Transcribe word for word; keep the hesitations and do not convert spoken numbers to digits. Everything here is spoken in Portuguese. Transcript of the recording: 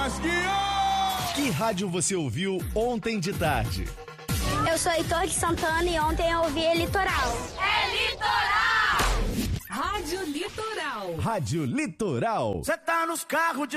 Churrasquinho! Que rádio você ouviu ontem de tarde? Eu sou Heitor de Santana e ontem eu ouvi Litoral. É Litoral! Rádio Litoral. Rádio Litoral. Cê tá nos carros de